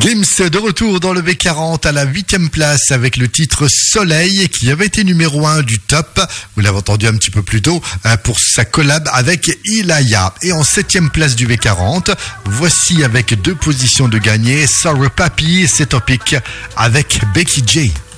Gims de retour dans le V40 à la 8e place avec le titre Soleil qui avait été numéro 1 du top. Vous l'avez entendu un petit peu plus tôt pour sa collab avec Ilaya. Et en 7e place du V40, voici avec 2 positions de gagné Sorry Papi, c'est Topic avec Becky J.